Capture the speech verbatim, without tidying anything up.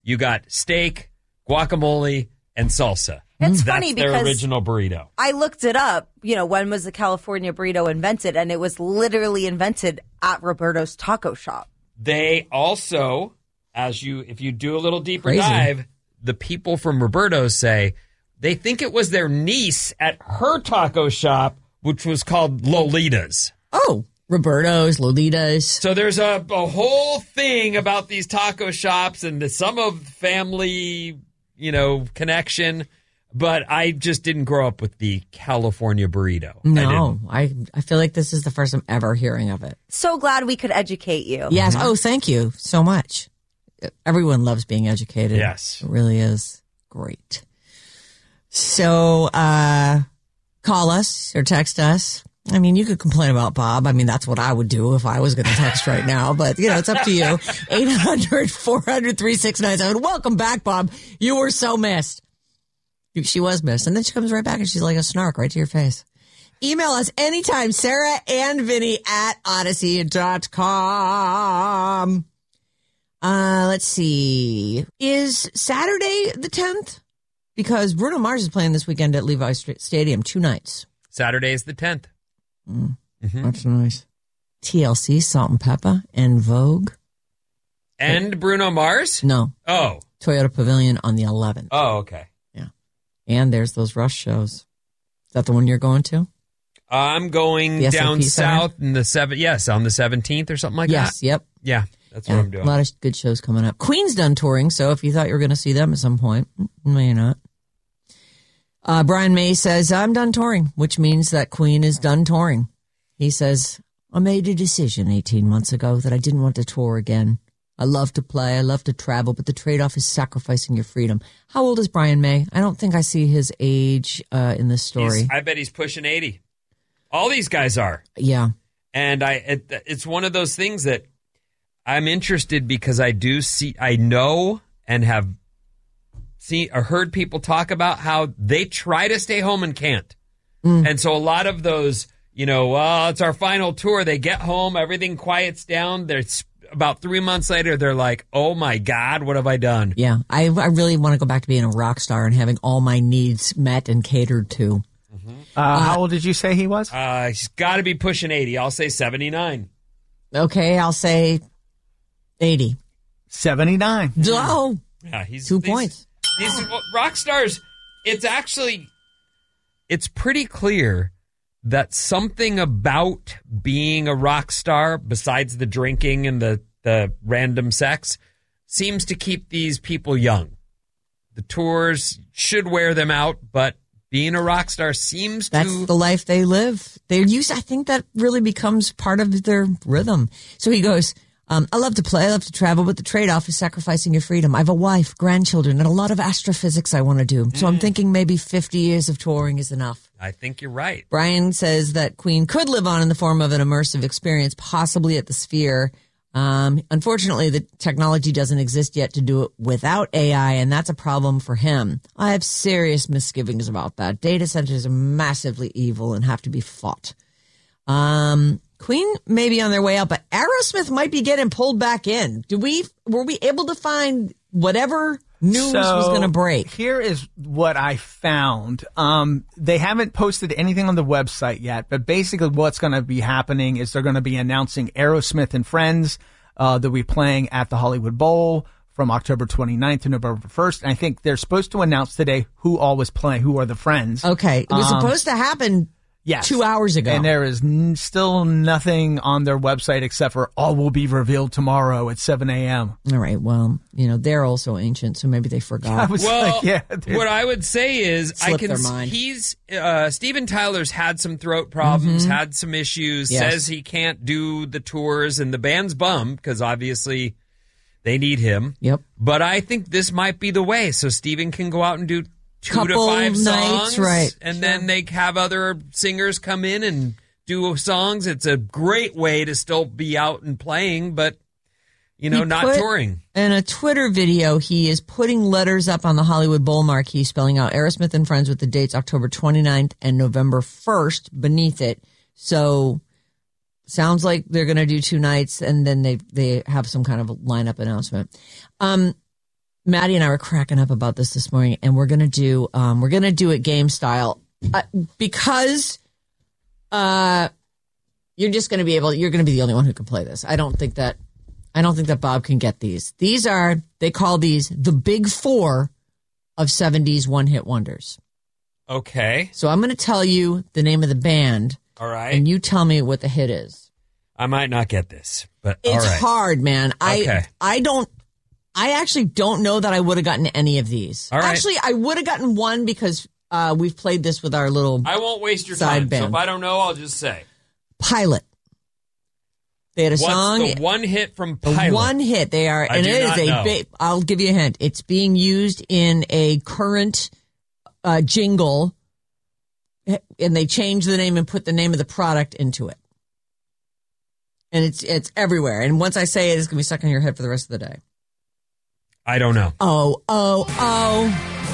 you got steak, guacamole, and salsa. It's That's funny their because original burrito. I looked it up. You know, when was the California burrito invented? And it was literally invented at Roberto's Taco Shop. They also, as you, if you do a little deeper Crazy. dive, the people from Roberto's say they think it was their niece at her taco shop, which was called Lolita's. Oh, Roberto's, Lolita's. So there's a, a whole thing about these taco shops and the, some of family, you know, connection. But I just didn't grow up with the California burrito. No, I, I I feel like this is the first I'm ever hearing of it. So glad we could educate you. Yes. Oh, thank you so much. Everyone loves being educated. Yes. It really is great. So uh, call us or text us. I mean, you could complain about Bob. I mean, that's what I would do if I was going to text right now. But, you know, it's up to you. eight hundred, four hundred, thirty-six ninety-seven. Welcome back, Bob. You were so missed. She was missed. And then she comes right back and she's like a snark right to your face. Email us anytime, Sarah and Vinny at odyssey dot com. Uh, let's see. Is Saturday the tenth? Because Bruno Mars is playing this weekend at Levi Stadium, two nights. Saturday is the tenth. Mm, mm-hmm. That's nice. T L C, Salt and Pepper, and Vogue. And Bruno Mars? No. Oh. Toyota Pavilion on the eleventh. Oh, okay. And there's those Rush shows. Is that the one you're going to? I'm going The down S O P south in the seven. Yes, on the seventeenth or something like yes, that. Yes, yep. Yeah, that's yeah, what I'm doing. A lot of good shows coming up. Queen's done touring, so if you thought you were going to see them at some point, no, you're not. Uh, Brian May says, I'm done touring, which means that Queen is done touring. He says, I made a decision eighteen months ago that I didn't want to tour again. I love to play, I love to travel, but the trade-off is sacrificing your freedom. How old is Brian May? I don't think I see his age uh, in this story. He's, I bet he's pushing eighty. All these guys are. Yeah. And I, it, it's one of those things that I'm interested because I do see, I know and have seen or heard people talk about how they try to stay home and can't. Mm. And so a lot of those, you know, well, it's our final tour. They get home, everything quiets down. There's about three months later, they're like, oh, my God, what have I done? Yeah, I, I really want to go back to being a rock star and having all my needs met and catered to. Mm-hmm. Uh, uh, how old did you say he was? Uh, he's got to be pushing eighty. I'll say seventy-nine. Okay, I'll say eighty. seventy-nine. Oh, yeah, he's two these, points. These rock stars, it's actually, it's pretty clear that something about being a rock star, besides the drinking and the, the random sex, seems to keep these people young. The tours should wear them out, but being a rock star seems That's to... That's the life they live. They're used, I think that really becomes part of their rhythm. So he goes, um, I love to play, I love to travel, but the trade-off is sacrificing your freedom. I have a wife, grandchildren, and a lot of astrophysics I want to do. So mm. I'm thinking maybe fifty years of touring is enough. I think you're right. Brian says that Queen could live on in the form of an immersive experience, possibly at the Sphere. Um, unfortunately, the technology doesn't exist yet to do it without A I, and that's a problem for him. I have serious misgivings about that. Data centers are massively evil and have to be fought. Um, Queen may be on their way out, but Aerosmith might be getting pulled back in. Do we, were we able to find whatever news so, was going to break? Here is what I found. Um, they haven't posted anything on the website yet, but basically what's going to be happening is they're going to be announcing Aerosmith and Friends. Uh, they'll be playing at the Hollywood Bowl from October twenty-ninth to November first. And I think they're supposed to announce today who all was playing, who are the friends. Okay. It was um, supposed to happen Yes. Two hours ago. And there is n- still nothing on their website except for all will be revealed tomorrow at seven a.m. All right. Well, you know, they're also ancient, so maybe they forgot. I was well, like, yeah, what I would say is I can, their mind. he's, uh, Steven Tyler's had some throat problems, Mm-hmm. had some issues, Yes. says he can't do the tours, and the band's bummed because obviously they need him. Yep. But I think this might be the way. So Steven can go out and do two Couple to five nights, songs, right. and Sure. then they have other singers come in and do songs. It's a great way to still be out and playing, but, you know, He not put- touring. In a Twitter video, he is putting letters up on the Hollywood Bowl marquee, spelling out Aerosmith and Friends with the dates October twenty-ninth and November first beneath it. So sounds like they're going to do two nights, and then they they have some kind of lineup announcement. Um, Maddie and I were cracking up about this this morning, and we're gonna do um, we're gonna do it game style uh, because uh, you're just gonna be able. You're gonna be the only one who can play this. I don't think that I don't think that Bob can get these. These are they call these the big four of seventies one hit wonders. Okay. So I'm gonna tell you the name of the band. All right. And you tell me what the hit is. I might not get this, but it's all right. hard, man. I Okay. I don't. I actually don't know that I would have gotten any of these. All right. Actually, I would have gotten one because uh, we've played this with our little I won't waste your side time. band. So if I don't know, I'll just say. Pilot. They had a What's song. the one hit from the Pilot? one hit. They are, I and do it is not a know. big. I'll give you a hint. It's being used in a current uh, jingle, and they changed the name and put the name of the product into it. And it's it's everywhere. And once I say it, it's gonna be stuck in your head for the rest of the day. I don't know. Oh, oh, oh.